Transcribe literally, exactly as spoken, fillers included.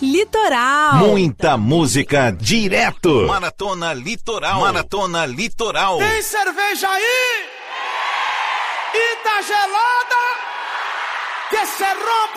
Litoral. Muita música direto. Maratona Litoral. Maratona Litoral. Tem cerveja aí? E tá gelada? Que se rompa!